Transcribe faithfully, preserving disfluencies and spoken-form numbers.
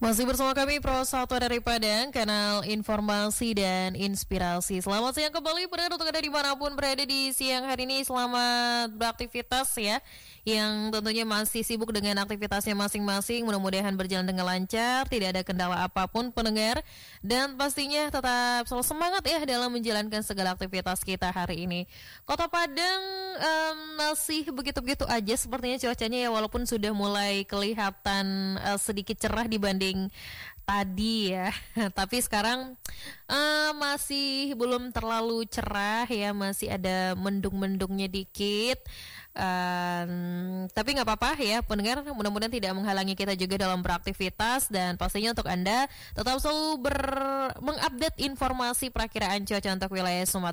Masih bersama kami Pro satu dari Padang, kanal informasi dan inspirasi. Selamat siang kembali pendengar untuk Anda dimanapun berada di siang hari ini. Selamat beraktivitas ya, yang tentunya masih sibuk dengan aktivitasnya masing-masing. Mudah-mudahan berjalan dengan lancar, tidak ada kendala apapun pendengar. Dan pastinya tetap selalu semangat ya dalam menjalankan segala aktivitas kita hari ini. Kota Padang um, masih begitu-begitu aja sepertinya cuacanya ya, walaupun sudah mulai kelihatan uh, sedikit cerah dibanding tadi ya. Tapi sekarang uh, masih belum terlalu cerah ya, masih ada mendung-mendungnya dikit. Um, tapi nggak apa-apa ya pendengar, mudah-mudahan tidak menghalangi kita juga dalam beraktivitas. Dan pastinya untuk Anda tetap selalu ber- mengupdate informasi perakiraan cuaca untuk wilayah Sumatera